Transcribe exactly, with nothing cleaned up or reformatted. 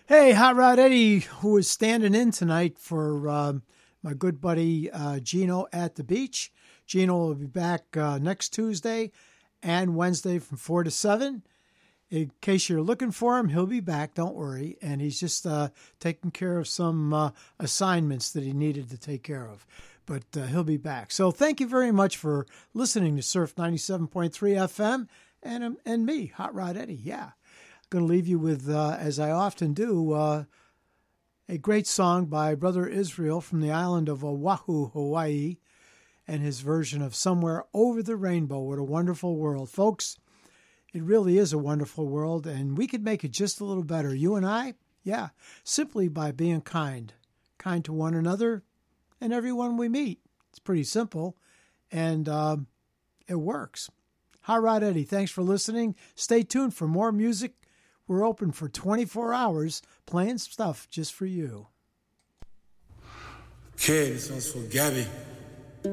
Hey, Hot Rod Eddie, who is standing in tonight for um, my good buddy uh, Gino at the beach. Gino will be back uh, next Tuesday and Wednesday from four to seven. In case you're looking for him, he'll be back, don't worry. And he's just uh, taking care of some uh, assignments that he needed to take care of. But uh, he'll be back. So thank you very much for listening to Surf ninety-seven point three F M and, um, and me, Hot Rod Eddie. Yeah. Going to leave you with, uh, as I often do, uh, a great song by Brother Israel from the island of Oahu, Hawaii, and his version of Somewhere Over the Rainbow. What a wonderful world. Folks, it really is a wonderful world, and we could make it just a little better. You and I, yeah, simply by being kind. Kind to one another and everyone we meet. It's pretty simple, and uh, it works. Hot Rod Eddie, thanks for listening. Stay tuned for more music. We're open for twenty-four hours, playing stuff just for you. Okay, this one's for Gabby.